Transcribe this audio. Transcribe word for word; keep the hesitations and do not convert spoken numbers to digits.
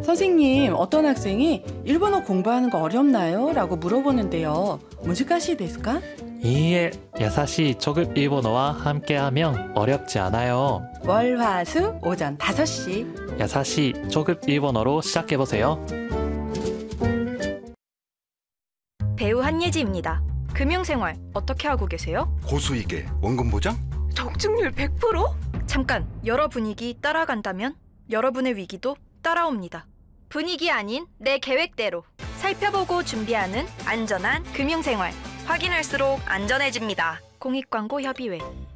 선생님, 어떤 학생이 일본어 공부하는 거 어렵나요? 라고 물어보는데요. 무지가시 데스까? 이에 야사시 초급 일본어와 함께하면 어렵지 않아요. 월, 화, 수 오전 다섯 시 야사시 초급 일본어로 시작해보세요. 배우 한예지입니다. 금융생활 어떻게 하고 계세요? 고수익에 원금 보장? 적중률 백 퍼센트? 잠깐, 여러 분위기 따라간다면 여러분의 위기도 따라옵니다. 분위기 아닌 내 계획대로 살펴보고 준비하는 안전한 금융생활. 확인할수록 안전해집니다. 공익광고 협의회.